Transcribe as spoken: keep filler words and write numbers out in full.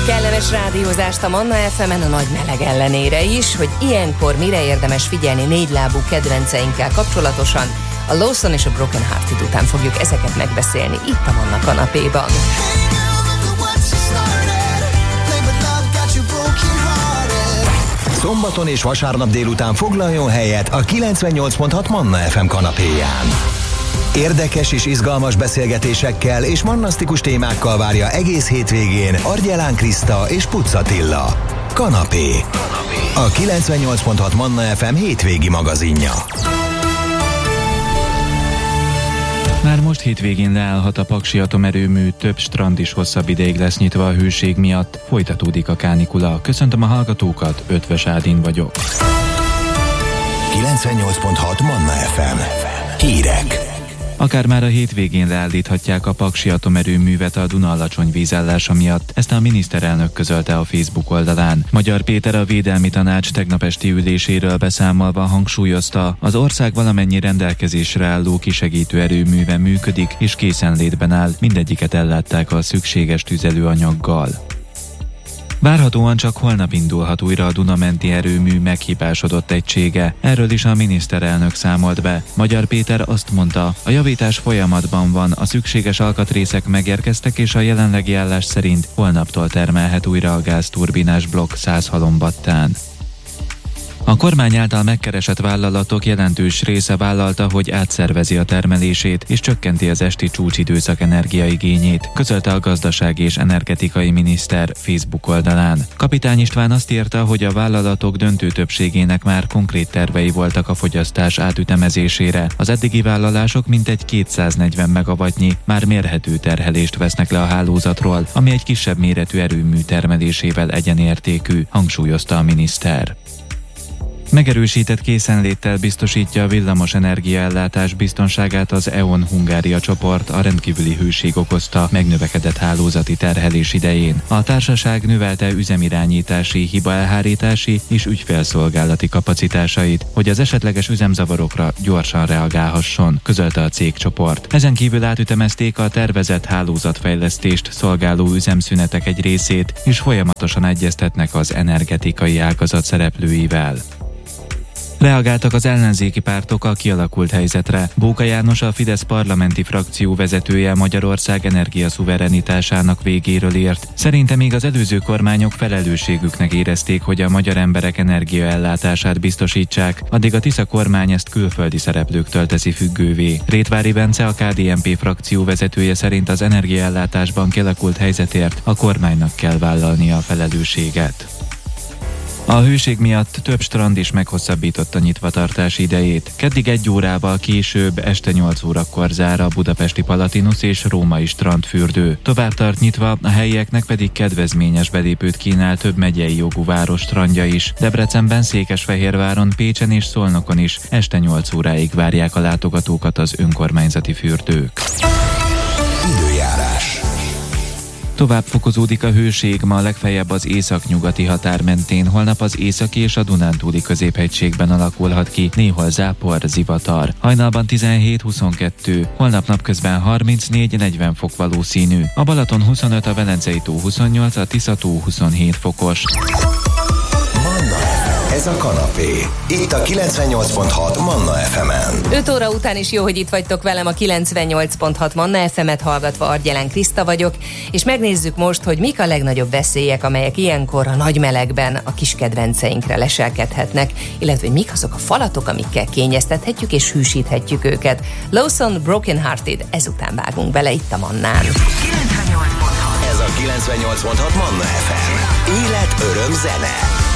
Kellemes rádiózást a Manna ef emen a nagy meleg ellenére is, hogy ilyenkor mire érdemes figyelni négylábú kedvenceinkkel kapcsolatosan. A Lawson és a Broken Hearted után fogjuk ezeket megbeszélni itt a Manna kanapéban. Szombaton és vasárnap délután foglaljon helyet a kilencvennyolc pont hat Manna ef em kanapéján. Érdekes és izgalmas beszélgetésekkel és mannasztikus témákkal várja egész hétvégén Argyelán Kriszta és Pucz Attila. Kanapé. A kilencvennyolc pont hat Manna ef em hétvégi magazinja. Már most hétvégén leállhat a Paksi atomerőmű, több strand is hosszabb ideig lesz nyitva a hőség miatt. Folytatódik a kánikula. Köszöntöm a hallgatókat, Ötvös Ádin vagyok. kilencvennyolc pont hat Manna ef em. Hírek. Akár már a hétvégén leállíthatják a Paksi atomerőművet a Duna alacsony vízállása miatt. Ezt a miniszterelnök közölte a Facebook oldalán. Magyar Péter a Védelmi Tanács tegnap esti üléséről beszámolva hangsúlyozta, az ország valamennyi rendelkezésre álló kisegítő erőműve működik és készenlétben áll, mindegyiket ellátták a szükséges tüzelőanyaggal. Várhatóan csak holnap indulhat újra a Duna-menti erőmű meghibásodott egysége. Erről is a miniszterelnök számolt be. Magyar Péter azt mondta, a javítás folyamatban van, a szükséges alkatrészek megérkeztek, és a jelenlegi állás szerint holnaptól termelhet újra a gázturbinás blokk száz halombattán. A kormány által megkeresett vállalatok jelentős része vállalta, hogy átszervezi a termelését és csökkenti az esti csúcsidőszak energiaigényét, közölte a gazdasági és energetikai miniszter Facebook oldalán. Kapitány István azt írta, hogy a vállalatok döntő többségének már konkrét tervei voltak a fogyasztás átütemezésére. Az eddigi vállalások mintegy kétszáznegyven megawattnyi már mérhető terhelést vesznek le a hálózatról, ami egy kisebb méretű erőmű termelésével egyenértékű, hangsúlyozta a miniszter. Megerősített készenléttel biztosítja a villamos energiaellátás biztonságát az é o en Hungária csoport a rendkívüli hőség okozta megnövekedett hálózati terhelés idején. A társaság növelte üzemirányítási, hibaelhárítási és ügyfélszolgálati kapacitásait, hogy az esetleges üzemzavarokra gyorsan reagálhasson, közölte a cégcsoport. Ezen kívül átütemezték a tervezett hálózatfejlesztést szolgáló üzemszünetek egy részét, és folyamatosan egyeztetnek az energetikai ágazat szereplőivel. Reagáltak az ellenzéki pártok a kialakult helyzetre. Bóka János, a Fidesz parlamenti frakció vezetője Magyarország energiaszuverenitásának végéről írt. Szerinte még az előző kormányok felelősségüknek érezték, hogy a magyar emberek energiaellátását biztosítsák, addig a Tisza kormány ezt külföldi szereplőktől teszi függővé. Rétvári Bence, a ká dé en pé frakció vezetője szerint az energiaellátásban kialakult helyzetért a kormánynak kell vállalnia a felelősséget. A hőség miatt több strand is meghosszabbította nyitvatartási idejét. Keddig egy órával később, este nyolc órakor zár a budapesti Palatinus és római strandfürdő. Tovább tart nyitva, a helyieknek pedig kedvezményes belépőt kínál több megyei jogú város strandja is. Debrecenben, Székesfehérváron, Pécsen és Szolnokon is este nyolc óráig várják a látogatókat az önkormányzati fürdők. Időjárás. Tovább fokozódik a hőség, ma legfeljebb az északnyugati határ mentén, holnap az északi és a Dunántúli középhegységben alakulhat ki, néhol zápor, zivatar. Hajnalban tizenhét-huszonkettő, holnap napközben harmincnégy-negyven fok valószínű. A Balaton huszonöt, a Velencei-tó huszonnyolc, a Tisza-tó huszonhét fokos. Ez a kanapé. Itt a kilencvennyolc pont hat Manna ef emen. öt óra után is jó, hogy itt vagytok velem, a kilencvennyolc pont hat Manna ef emet hallgatva, Argyelán Kriszta vagyok, és megnézzük most, hogy mik a legnagyobb veszélyek, amelyek ilyenkor a nagy melegben a kis kedvenceinkre leselkedhetnek, illetve hogy mik azok a falatok, amikkel kényeztethetjük és hűsíthetjük őket. Lawson, Broken Hearted, ezután vágunk bele itt a Mannán. Ez a kilencvennyolc pont hat Manna ef em. Élet, öröm, zene.